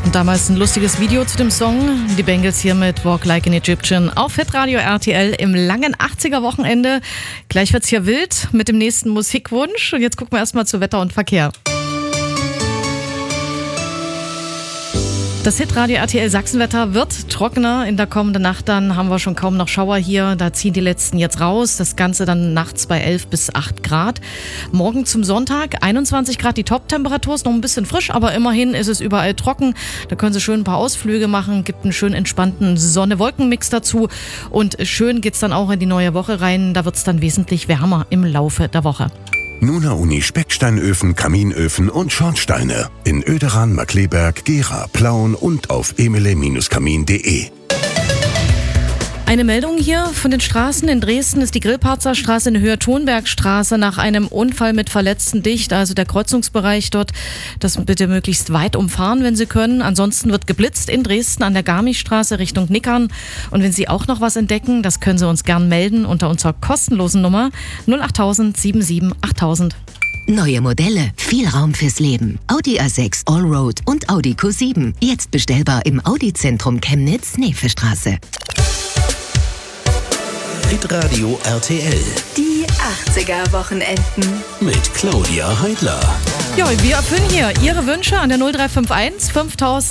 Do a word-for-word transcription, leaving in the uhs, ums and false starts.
hatten damals ein lustiges Video zu dem Song. Die Bengals hier mit Walk Like an Egyptian auf Hitradio R T L im langen achtziger-Wochenende. Gleich wird's hier wild mit dem nächsten Musikwunsch. Und jetzt gucken wir erstmal zu Wetter und Verkehr. Das Hitradio R T L Sachsenwetter wird trockener. In der kommenden Nacht dann haben wir schon kaum noch Schauer hier. Da ziehen die letzten jetzt raus. Das Ganze dann nachts bei elf bis acht Grad. Morgen zum Sonntag einundzwanzig Grad. Die Top-Temperatur ist noch ein bisschen frisch, aber immerhin ist es überall trocken. Da können Sie schön ein paar Ausflüge machen. Gibt einen schön entspannten Sonne-Wolken-Mix dazu. Und schön geht's dann auch in die neue Woche rein. Da wird's dann wesentlich wärmer im Laufe der Woche. Nuna Uni Specksteinöfen, Kaminöfen und Schornsteine in Oederan, Markkleeberg, Gera, Plauen und auf emele Kamin punkt de. Eine Meldung hier von den Straßen. In Dresden ist die Grillparzer Straße in Höhe Thonbergstraße nach einem Unfall mit Verletzten dicht. Also der Kreuzungsbereich dort, das bitte möglichst weit umfahren, wenn Sie können. Ansonsten wird geblitzt in Dresden an der Garmischstraße Richtung Nickern. Und wenn Sie auch noch was entdecken, das können Sie uns gern melden unter unserer kostenlosen Nummer null acht null null sieben sieben acht null null null. Neue Modelle, viel Raum fürs Leben. Audi A sechs Allroad und Audi Q sieben. Jetzt bestellbar im Audi-Zentrum Chemnitz, Neefestraße. Hitradio R T L. Die achtziger-Wochenenden. Mit Claudia Heidler. Ja, wir erfüllen hier Ihre Wünsche an der null drei fünf eins fünftausend.